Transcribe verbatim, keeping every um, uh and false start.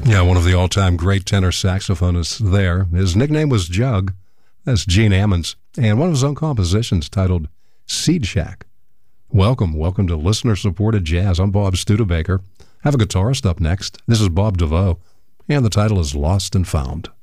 Yeah, one of the all-time great tenor saxophonists there. His nickname was Jug. That's Gene Ammons. And one of his own compositions titled Seed Shack. Welcome, welcome to listener-supported jazz. I'm Bob Studebaker. I have a guitarist up next. This is Bob DeVoe, and the title is Lost and Found.